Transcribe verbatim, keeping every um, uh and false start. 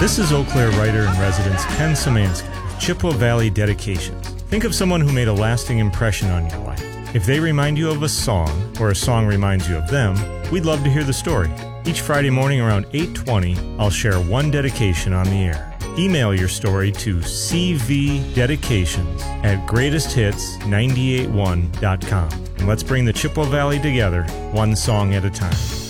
This is Eau Claire writer-in-residence Ken Szymanski with Chippewa Valley Dedications. Think of someone who made a lasting impression on your life. If they remind you of a song, or a song reminds you of them, we'd love to hear the story. Each Friday morning around eight twenty, I'll share one dedication on the air. Email your story to c v dedications at greatest hits nine eight one dot com. And let's bring the Chippewa Valley together, one song at a time.